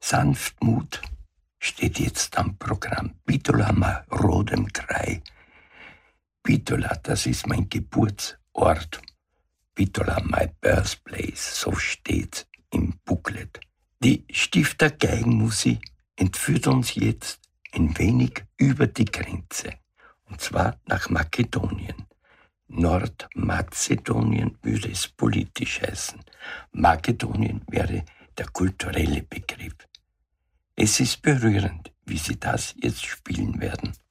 Sanftmut steht jetzt am Programm. Bitola ma rodem Kraj. Bitola, das ist mein Geburtsort. Bitola, my birthplace, so steht's im Booklet. Die Stifter Geigenmusik entführt uns jetzt ein wenig über die Grenze, und zwar nach Makedonien. Nordmazedonien würde es politisch heißen. Makedonien wäre der kulturelle Begriff. Es ist berührend, wie sie das jetzt spielen werden.